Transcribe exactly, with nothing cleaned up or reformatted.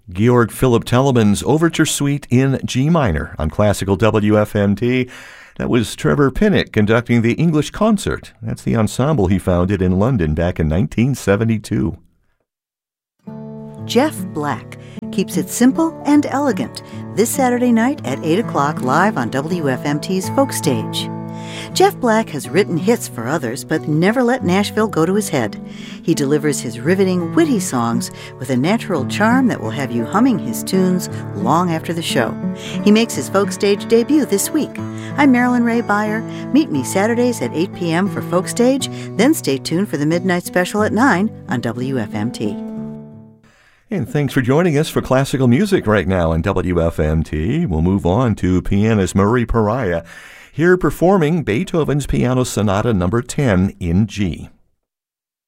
Georg Philipp Telemann's Overture Suite in G minor on Classical W F M T. That was Trevor Pinnock conducting the English Concert. That's the ensemble he founded in London back in nineteen seventy-two. Jeff Black keeps it simple and elegant this Saturday night at eight o'clock live on W F M T's Folk Stage. Jeff Black has written hits for others, but never let Nashville go to his head. He delivers his riveting, witty songs with a natural charm that will have you humming his tunes long after the show. He makes his Folk Stage debut this week. I'm Marilyn Ray Beyer. Meet me Saturdays at eight p.m. for Folk Stage, then stay tuned for the Midnight Special at nine on W F M T. And thanks for joining us for classical music right now on W F M T. We'll move on to pianist Murray Pariah, here performing Beethoven's Piano Sonata number ten in G.